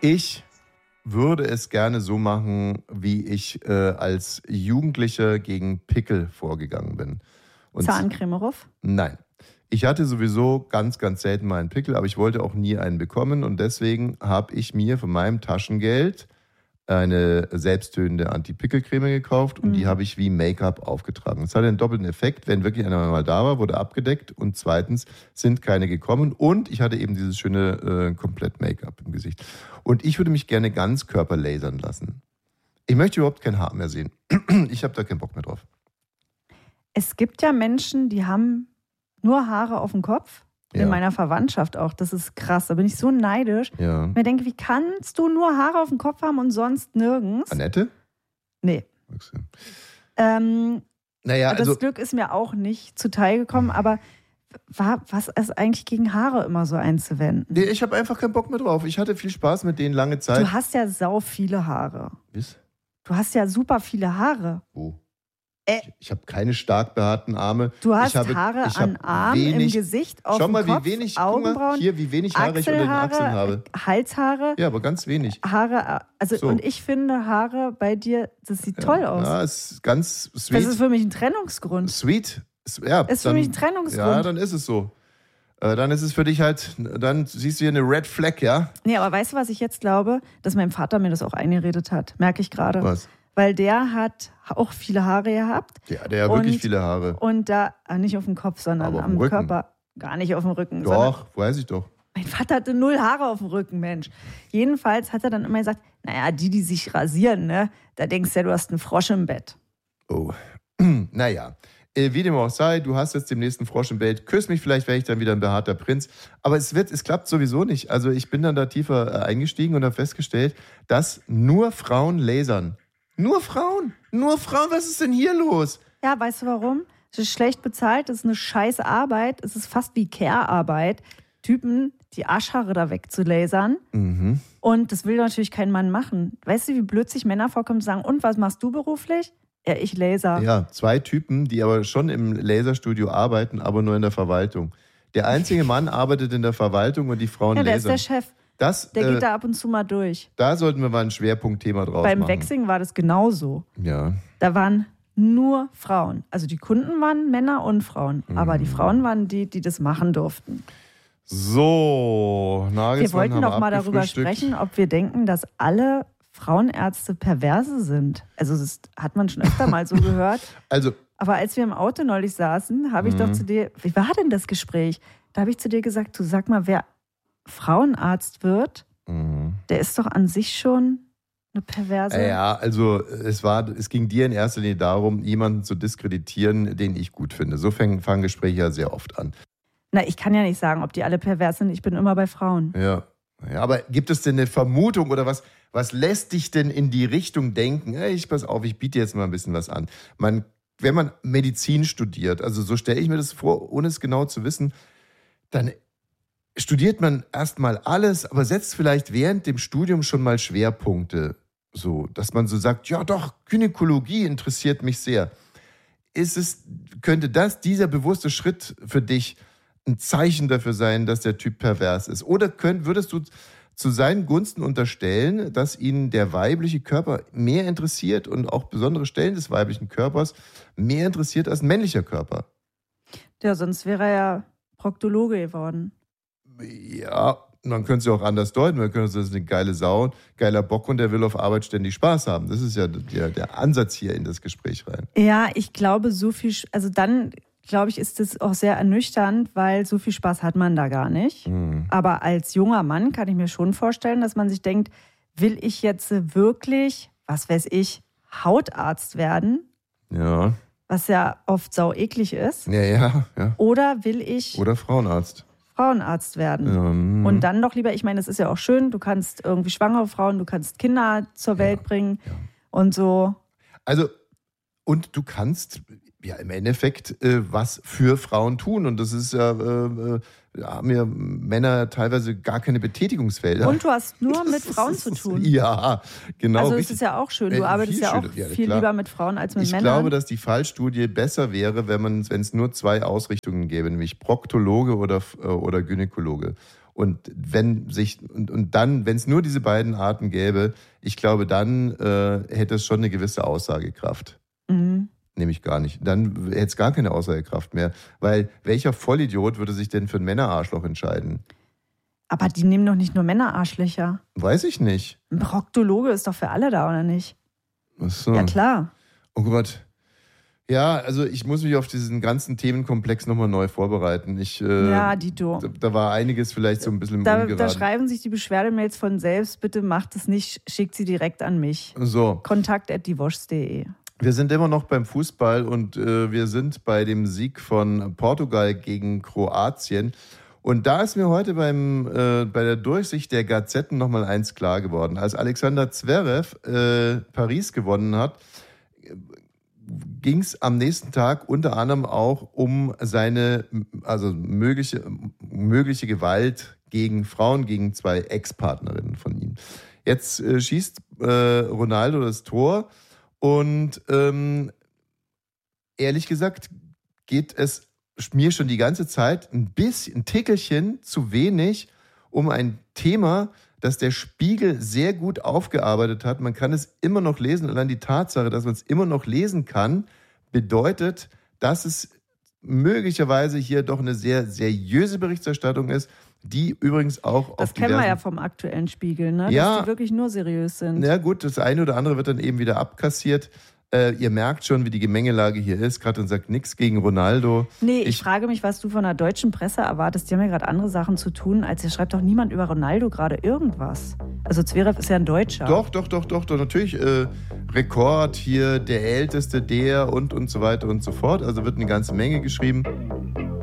Ich würde es gerne so machen, wie ich als Jugendlicher gegen Pickel vorgegangen bin. Und Zahncreme-Ruff? Nein. Ich hatte sowieso ganz, ganz selten mal einen Pickel, aber ich wollte auch nie einen bekommen. Und deswegen habe ich mir von meinem Taschengeld eine selbsttönende Anti-Pickel-Creme gekauft und die habe ich wie Make-up aufgetragen. Das hatte einen doppelten Effekt. Wenn wirklich einer mal da war, wurde abgedeckt und zweitens sind keine gekommen und ich hatte eben dieses schöne Komplett-Make-up im Gesicht. Und ich würde mich gerne Ganzkörper lasern lassen. Ich möchte überhaupt kein Haar mehr sehen. Ich habe da keinen Bock mehr drauf. Es gibt ja Menschen, die haben nur Haare auf dem Kopf. In meiner Verwandtschaft auch. Das ist krass. Da bin ich so neidisch. Ja. Ich mir denke, wie kannst du nur Haare auf dem Kopf haben und sonst nirgends? Annette? Nee. Naja, das Glück ist mir auch nicht zuteil gekommen, aber was ist eigentlich gegen Haare immer so einzuwenden? Nee, ich habe einfach keinen Bock mehr drauf. Ich hatte viel Spaß mit denen lange Zeit. Du hast ja sau viele Haare. Was? Du hast ja super viele Haare. Wo? Ich habe keine stark behaarten Arme. Du hast Haare an Armen, im Gesicht, auf dem Kopf, wie wenig, Augenbrauen, guck mal, hier, wie wenig Haare ich unter den Achseln habe. Halshaare. Ja, aber ganz wenig. Haare, also so. Und ich finde Haare bei dir, das sieht toll aus. Ja, ist ganz sweet. Das ist für mich ein Trennungsgrund. Sweet. Ja, ist für mich ein Trennungsgrund. Ja, dann ist es so. Dann ist es für dich halt, dann siehst du hier eine Red Flag, ja? Nee, aber weißt du, was ich jetzt glaube? Dass mein Vater mir das auch eingeredet hat. Merke ich gerade. Was? Weil der hat auch viele Haare gehabt. Ja, der hat wirklich viele Haare. Und da, nicht auf dem Kopf, sondern am Körper. Gar nicht auf dem Rücken. Doch, weiß ich doch. Mein Vater hatte 0 Haare auf dem Rücken, Mensch. Jedenfalls hat er dann immer gesagt, naja, die sich rasieren, ne? Da denkst du ja, du hast einen Frosch im Bett. Oh, naja. Wie dem auch sei, du hast jetzt den nächsten Frosch im Bett. Küss mich, vielleicht wäre ich dann wieder ein behaarter Prinz. Aber es klappt sowieso nicht. Also ich bin dann da tiefer eingestiegen und habe festgestellt, dass nur Frauen lasern. Nur Frauen, was ist denn hier los? Ja, weißt du warum? Es ist schlecht bezahlt, es ist eine scheiß Arbeit, es ist fast wie Care-Arbeit, Typen die Arschhaare da wegzulasern. Mhm. Und das will natürlich kein Mann machen. Weißt du, wie blöd sich Männer vorkommen und sagen, und was machst du beruflich? Ja, ich laser. Ja, 2 Typen, die aber schon im Laserstudio arbeiten, aber nur in der Verwaltung. Der einzige Mann arbeitet in der Verwaltung und die Frauen lasern. Ja, der ist der Chef. Der geht da ab und zu mal durch. Da sollten wir mal ein Schwerpunktthema drauf machen. Beim Waxing war das genauso. Ja. Da waren nur Frauen. Also die Kunden waren Männer und Frauen. Aber die Frauen waren die das machen durften. So, Nagelsmann wir wollten doch mal darüber sprechen, ob wir denken, dass alle Frauenärzte perverse sind. Also das hat man schon öfter mal so gehört. Aber als wir im Auto neulich saßen, habe ich doch zu dir, wie war denn das Gespräch? Da habe ich zu dir gesagt, du sag mal, wer Frauenarzt wird, der ist doch an sich schon eine perverse. Ja, also es ging dir in erster Linie darum, jemanden zu diskreditieren, den ich gut finde. So fangen Gespräche ja sehr oft an. Na, ich kann ja nicht sagen, ob die alle pervers sind. Ich bin immer bei Frauen. Ja, aber gibt es denn eine Vermutung oder was lässt dich denn in die Richtung denken? Pass auf, ich biete jetzt mal ein bisschen was an. Wenn man Medizin studiert, also so stelle ich mir das vor, ohne es genau zu wissen, dann studiert man erstmal alles, aber setzt vielleicht während dem Studium schon mal Schwerpunkte, so, dass man so sagt, ja doch, Gynäkologie interessiert mich sehr. Könnte dieser bewusste Schritt für dich ein Zeichen dafür sein, dass der Typ pervers ist? Oder würdest du zu seinen Gunsten unterstellen, dass ihn der weibliche Körper mehr interessiert und auch besondere Stellen des weiblichen Körpers mehr interessiert als ein männlicher Körper? Ja, sonst wäre er ja Proktologe geworden. Ja, man könnte es ja auch anders deuten. Man könnte sagen, das ist eine geile Sau, geiler Bock und der will auf Arbeit ständig Spaß haben. Das ist ja der Ansatz hier in das Gespräch rein. Ja, ich glaube, dann glaube ich, ist es auch sehr ernüchternd, weil so viel Spaß hat man da gar nicht. Aber als junger Mann kann ich mir schon vorstellen, dass man sich denkt, will ich jetzt wirklich, was weiß ich, Hautarzt werden? Ja. Was ja oft sau eklig ist. Ja. Oder will ich... Oder Frauenarzt werden. Ja. Und dann doch lieber, ich meine, es ist ja auch schön, du kannst irgendwie schwangere Frauen, du kannst Kinder zur Welt bringen und so. Also, und du kannst ja im Endeffekt was für Frauen tun. Und das ist haben ja Männer teilweise gar keine Betätigungsfelder. Und du hast nur mit Frauen zu tun. Ja, genau. Also es ist ja auch schön. Du arbeitest ja auch viel lieber mit Frauen als mit Männern. Ich glaube, dass die Fallstudie besser wäre, wenn es nur 2 Ausrichtungen gäbe, nämlich Proktologe oder Gynäkologe. Und wenn es nur diese beiden Arten gäbe, ich glaube, dann hätte es schon eine gewisse Aussagekraft. Mhm. Nämlich gar nicht. Dann hätte es gar keine Aussagekraft mehr. Weil welcher Vollidiot würde sich denn für ein Männerarschloch entscheiden? Aber die nehmen doch nicht nur Männerarschlöcher. Weiß ich nicht. Ein Proktologe ist doch für alle da, oder nicht? Ach so. Ja, klar. Oh Gott. Ja, also ich muss mich auf diesen ganzen Themenkomplex nochmal neu vorbereiten. Ja, Dito. Da war einiges vielleicht so ein bisschen im Ungeraden. Da schreiben sich die Beschwerdemails von selbst. Bitte macht es nicht, schickt sie direkt an mich. So. kontakt@diewosch.de. Wir sind immer noch beim Fußball und wir sind bei dem Sieg von Portugal gegen Kroatien. Und da ist mir heute bei der Durchsicht der Gazetten nochmal eins klar geworden. Als Alexander Zverev Paris gewonnen hat, ging es am nächsten Tag unter anderem auch um seine mögliche Gewalt gegen Frauen, gegen 2 Ex-Partnerinnen von ihm. Jetzt schießt Ronaldo das Tor und ehrlich gesagt geht es mir schon die ganze Zeit ein Tickelchen zu wenig um ein Thema, das der Spiegel sehr gut aufgearbeitet hat. Man kann es immer noch lesen. Allein die Tatsache, dass man es immer noch lesen kann, bedeutet, dass es möglicherweise hier doch eine sehr seriöse Berichterstattung ist, die übrigens auch das kennen wir ja vom aktuellen Spiegel, ne? Ja, dass die wirklich nur seriös sind. Ja gut, das eine oder andere wird dann eben wieder abkassiert. Ihr merkt schon, wie die Gemengelage hier ist. Katrin sagt nichts gegen Ronaldo. Nee, ich frage mich, was du von der deutschen Presse erwartest. Die haben ja gerade andere Sachen zu tun, als hier schreibt doch niemand über Ronaldo gerade irgendwas. Also Zverev ist ja ein Deutscher. Doch, natürlich. Rekord hier, der Älteste, der und so weiter und so fort. Also wird eine ganze Menge geschrieben.